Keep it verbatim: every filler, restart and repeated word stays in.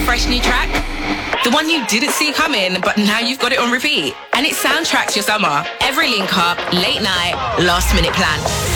fresh new track? The one you didn't see coming, but now you've got it on repeat. And it soundtracks your summer. Every link up, late night, last minute plan.